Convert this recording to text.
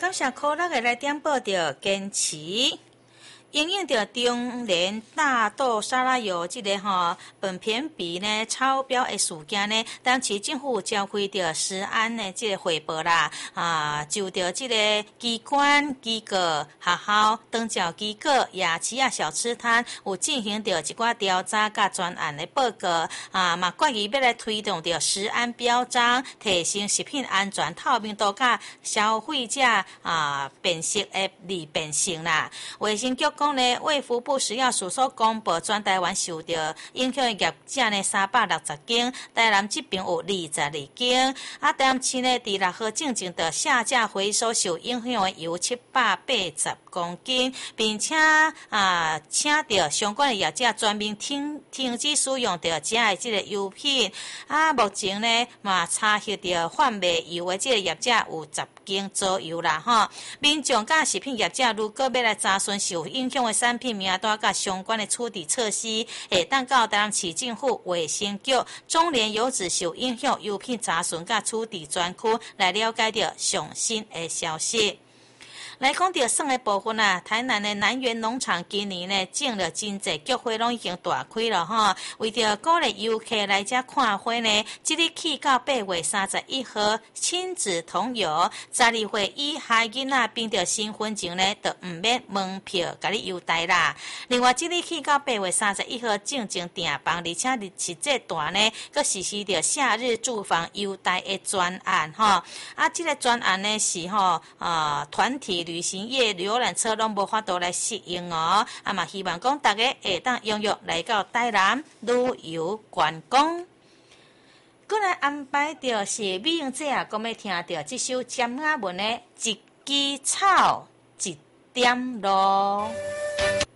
感谢可乐的来点报着坚持。因应着中联大豆沙拉油本片比呢超标的事件呢，当市政府召开着食安的这个汇报啦，就着这个机关、机构、学校、长照机构、夜市啊、小吃摊有进行着一寡调查甲专案的报告嘛，决议要来推动着食安标章，提升食品安全透明度甲消费者辨识的利便性啦。卫生局讲呢，卫福部食药署所公布，全台湾受到影响的业者呢360间，台南这边有22间。台南市呢，伫6号正的下架回收受影响的油780公斤，并且请到相关的业者全面停止使用到这的这个油品。目前呢查获到贩卖油的这个业者有10间左右啦民众甲食品业者如果要来查询受影响的产品名单甲相关的处理措施，会当到台南市政府卫生局中联油脂受影响油品查询甲处理专区来了解到上新的消息。来讲到耍的部分台南的南园农场今年呢种了真济菊花，拢已经大开了为着鼓励游客来这看花呢，即日起到8月31号，亲子同游，12岁以下囡仔并着新婚前呢，就唔免门票，甲你优待啦。另外，即日起到8月31号，进前订房，而且是这段呢，佮实施着夏日住房优待的专案这个专案呢是团体旅行业游览车拢无法度来适应嘛希望讲大家会当踊跃来到台南旅游观光。过来安排着是美英姐讲要听到这首占雅文的《一枝草一点露》。